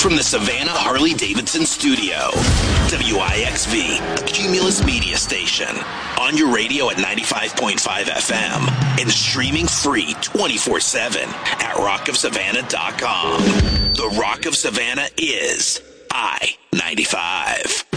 from the Savannah Harley-Davidson studio. WIXV, a Cumulus media station. On your radio at 95.5 FM and streaming free 24/7 at rockofsavannah.com. The Rock of Savannah is I-95.